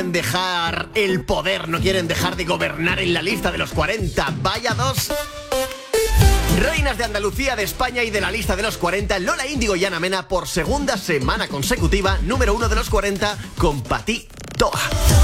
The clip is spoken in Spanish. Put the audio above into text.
dejar el poder, no quieren dejar de gobernar en la lista de los 40. Vaya dos. Reinas de Andalucía, de España y de la lista de los 40, Lola Índigo y Ana Mena por segunda semana consecutiva, número 1 de los 40 con Patí Toa.